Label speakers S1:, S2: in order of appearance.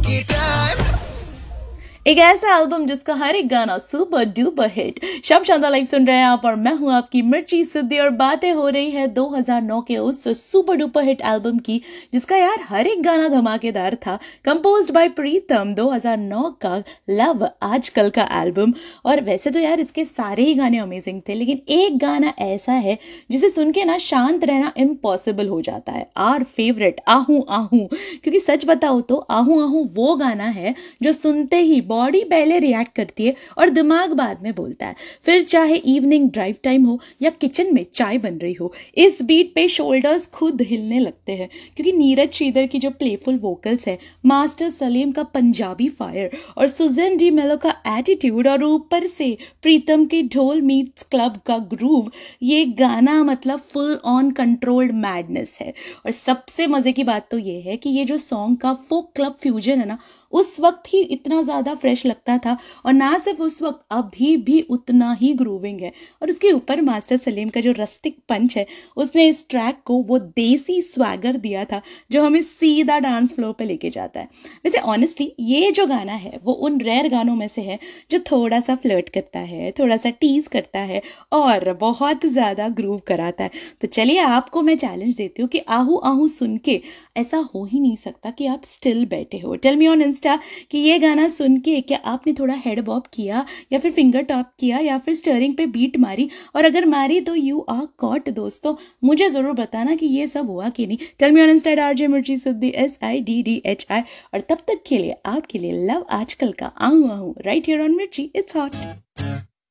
S1: एक ऐसा एल्बम जिसका हर एक गाना सुपर डुपर हिट। शब शानदार लाइव सुन रहे हैं आप और मैं हूं आपकी मिर्ची सिद्धि और बातें हो रही है 2009 के उस सुपर डुपर हिट एल्बम की जिसका यार हर एक गाना धमाकेदार था। कंपोज्ड बाय प्रीतम, 2009 का लव आजकल का एल्बम। और वैसे तो यार इसके सारे ही गाने अमेजिंग थे, लेकिन एक गाना ऐसा है जिसे सुन के ना शांत रहना इम्पॉसिबल हो जाता है। आर फेवरेट आहू आहू, क्योंकि सच बताओ तो आहू आहू वो गाना है जो सुनते ही बॉडी पहले रिएक्ट करती है और दिमाग बाद में बोलता है। फिर चाहे इवनिंग ड्राइव टाइम हो या किचन में चाय बन रही हो, इस बीट पे शोल्डर्स खुद हिलने लगते हैं, क्योंकि नीरज श्रीधर की जो प्लेफुल वोकल्स है, मास्टर सलीम का पंजाबी फायर और सुजैन डी मेलो का एटीट्यूड और ऊपर से प्रीतम के ढोल मीट्स क्लब का ग्रूव, ये गाना मतलब फुल ऑन कंट्रोल्ड मैडनेस है। और सबसे मजे की बात तो ये है कि ये जो सॉन्ग का फोक क्लब फ्यूजन है ना, उस वक्त ही इतना ज़्यादा फ्रेश लगता था, और ना सिर्फ उस वक्त, अभी भी उतना ही ग्रूविंग है। और उसके ऊपर मास्टर सलीम का जो रस्टिक पंच है, उसने इस ट्रैक को वो देसी स्वैगर दिया था जो हमें सीधा डांस फ्लोर पे लेके जाता है। वैसे ऑनेस्टली ये जो गाना है वो उन रेयर गानों में से है जो थोड़ा सा फ्लर्ट करता है, थोड़ा सा टीज करता है और बहुत ज़्यादा ग्रूव कराता है। तो चलिए आपको मैं चैलेंज देती हूँ कि आहू आहू सुन के ऐसा हो ही नहीं सकता कि आप स्टिल बैठे हो। टेल मी ऑन इंस्टा कि ये गाना सुन के क्या आपने थोड़ा हेड बॉब किया या फिर फिंगर टॉप किया या फिर स्टरिंग पे बीट मारी, और अगर मारी तो यू आर कॉट। दोस्तों मुझे जरूर बताना कि ये सब हुआ कि नहीं। Tell me on Insta RJ मिर्ची सिद्धि SIDDHI। और तब तक के लिए आपके लिए लव आजकल का आहू आहू राइट हियर ऑन मिर्ची, इट्स हॉट।